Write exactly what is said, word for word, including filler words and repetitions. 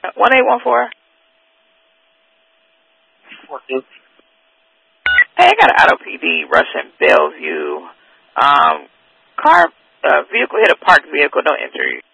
one eight one four. Hey, I got an auto P D rush in Bellevue. Um, car, uh, vehicle hit a parked vehicle, no injury.